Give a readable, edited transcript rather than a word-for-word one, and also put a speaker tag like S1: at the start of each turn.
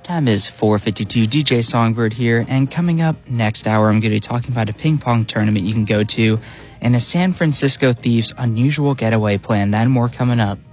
S1: Time is 4:52. DJ Songbird here, and coming up next hour, I'm going to be talking about a ping pong tournament you can go to and a San Francisco Thieves unusual getaway plan. That and more coming up.